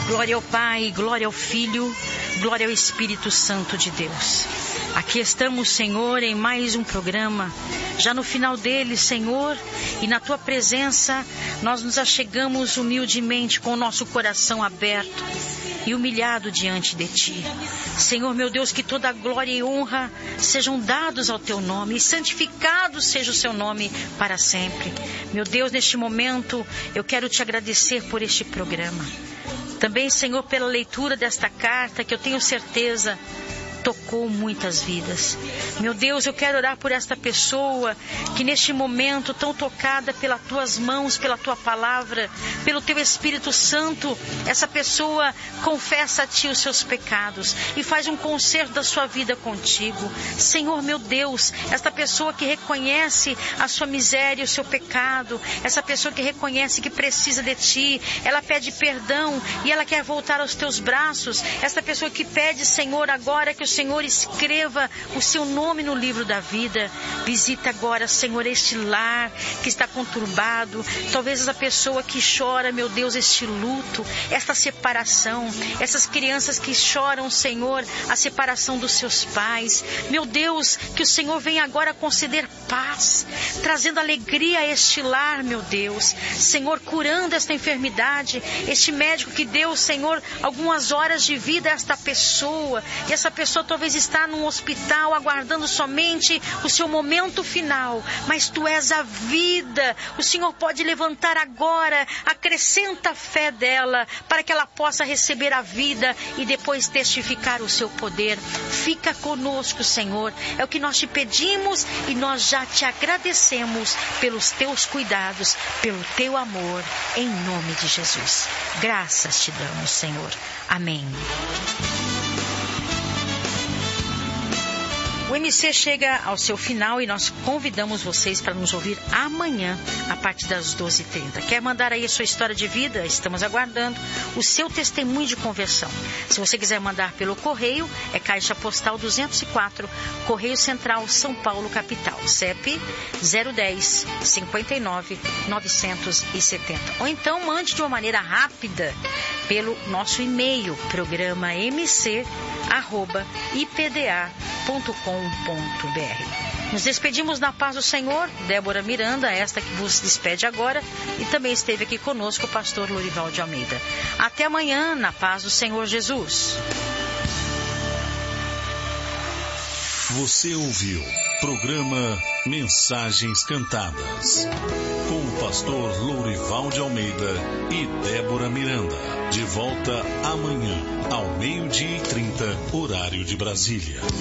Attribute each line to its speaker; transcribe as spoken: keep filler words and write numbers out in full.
Speaker 1: Glória ao Pai, glória ao Filho, glória ao Espírito Santo de Deus. Aqui estamos, Senhor, em mais um programa. Já no final dele, Senhor, e na Tua presença, nós nos achegamos humildemente com o nosso coração aberto e humilhado diante de Ti. Senhor, meu Deus, que toda a glória e honra sejam dados ao Teu nome e santificado seja o Seu nome para sempre. Meu Deus, neste momento, eu quero Te agradecer por este programa. Também, Senhor, pela leitura desta carta, que eu tenho certeza tocou muitas vidas. Meu Deus, eu quero orar por esta pessoa que neste momento tão tocada pelas Tuas mãos, pela Tua palavra, pelo Teu Espírito Santo, essa pessoa confessa a Ti os seus pecados e faz um concerto da sua vida contigo. Senhor, meu Deus, esta pessoa que reconhece a sua miséria, o seu pecado, essa pessoa que reconhece que precisa de Ti, ela pede perdão e ela quer voltar aos Teus braços. Esta pessoa que pede, Senhor, agora que o Senhor escreva o seu nome no livro da vida. Visita agora, Senhor, este lar que está conturbado. Talvez essa pessoa que chora, meu Deus, este luto, esta separação. Essas crianças que choram, Senhor, a separação dos seus pais. Meu Deus, que o Senhor venha agora conceder paz, trazendo alegria a este lar, meu Deus. Senhor, curando esta enfermidade. Este médico que deu, Senhor, algumas horas de vida a esta pessoa. E essa pessoa talvez está num hospital aguardando somente o seu momento final, mas Tu és a vida. O Senhor pode levantar agora, acrescenta a fé dela para que ela possa receber a vida e depois testificar o seu poder. Fica conosco, Senhor, é o que nós Te pedimos e nós já Te agradecemos pelos Teus cuidados, pelo Teu amor, em nome de Jesus. Graças Te damos, Senhor. Amém. O M C chega ao seu final e nós convidamos vocês para nos ouvir amanhã, a partir das doze e trinta. Quer mandar aí a sua história de vida? Estamos aguardando o seu testemunho de conversão. Se você quiser mandar pelo correio, é Caixa Postal duzentos e quatro, Correio Central, São Paulo, capital. C E P zero dez, cinquenta e nove, novecentos e setenta. Ou então mande de uma maneira rápida pelo nosso e-mail, programa mc arroba ipda ponto com ponto br. Nos despedimos na paz do Senhor. Débora Miranda, esta que vos despede agora, e também esteve aqui conosco o pastor Lorival de Almeida. Até amanhã, na paz do Senhor Jesus.
Speaker 2: Você ouviu programa Mensagens Cantadas com o pastor Lorival de Almeida e Débora Miranda. De volta amanhã ao meio-dia e trinta, horário de Brasília.